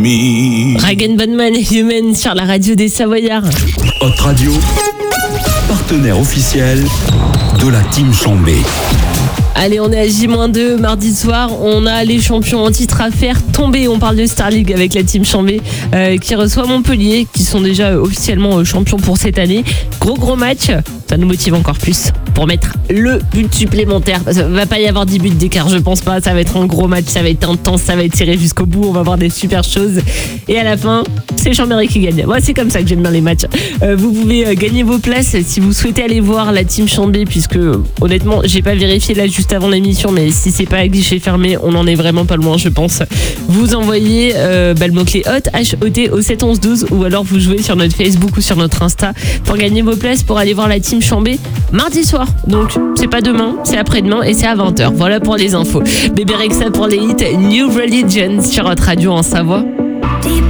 Ragan Bonman et Human sur la radio des Savoyards. Hot Radio, partenaire officiel de la Team Chambé. Allez, on est à J-2 mardi soir. On a les champions en titre à faire tomber. On parle de Star League avec la Team Chambé qui reçoit Montpellier, qui sont déjà officiellement champions pour cette année. Gros match. Ça nous motive encore plus pour mettre le but supplémentaire. Il va pas y avoir 10 buts d'écart, je pense pas. Ça va être un gros match, ça va être intense, ça va être tiré jusqu'au bout. On va voir des super choses. Et à la fin, c'est Chambéry qui gagne. Moi, c'est comme ça que j'aime bien les matchs. Vous pouvez gagner vos places si vous souhaitez aller voir la Team Chambé, puisque honnêtement, j'ai pas vérifié là juste avant l'émission, mais si c'est pas à guichet fermé, on en est vraiment pas loin, je pense. Vous envoyez le mot-clé HOT, H-O-T au 711-12, ou alors vous jouez sur notre Facebook ou sur notre Insta pour gagner vos places pour aller voir la Team Chambé mardi soir. Donc c'est pas demain, c'est après-demain et c'est à 20h. Voilà pour les infos. Bébé Rexha pour les hits New Religion sur Hot Radio en Savoie.